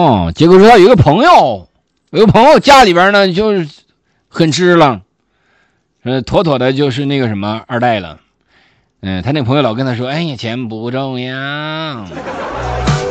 哦，结果说他有个朋友家里边呢就是很吃了，妥妥的就是那个什么二代了。他那朋友老跟他说，哎呀，钱不重要。